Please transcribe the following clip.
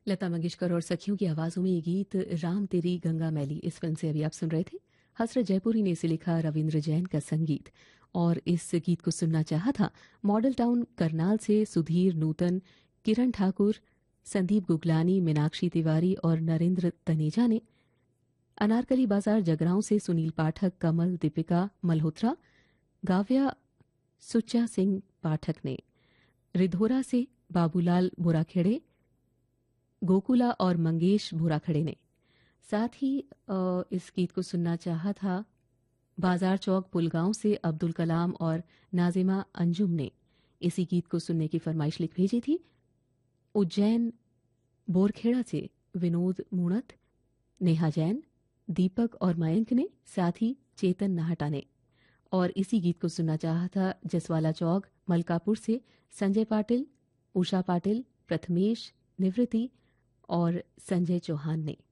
लता मंगेशकर और सखियों की आवाज़ों में ये गीत राम तेरी गंगा मैली इस फिल्म से अभी आप सुन रहे थे। हसरत जयपुरी ने इसे लिखा, रविंद्र जैन का संगीत। और इस गीत को सुनना चाहा था मॉडल टाउन करनाल से सुधीर नूतन, किरण ठाकुर, संदीप गुगलानी, मीनाक्षी तिवारी और नरेंद्र तनेजा ने। अनारकली बाजार जगरांव से सुनील पाठक, कमल, दीपिका मल्होत्रा, गाव्या सुच्चा सिंह पाठक ने। रिधोरा से बाबूलाल बुराखेड़े, गोकुला और मंगेश भूराखड़े ने। साथ ही इस गीत को सुनना चाहा था बाजार चौक पुलगांव से अब्दुल कलाम और नाजिमा अंजुम ने। इसी गीत को सुनने की फरमाइश लिख भेजी थी उज्जैन बोरखेड़ा से विनोद मूणत, नेहा जैन, दीपक और मयंक ने, साथ ही चेतन नाहटा ने। और इसी गीत को सुनना चाहा था जसवाला चौक मलकापुर से संजय पाटिल, उषा पाटिल, प्रथमेश, निवृत्ति और संजय चौहान ने।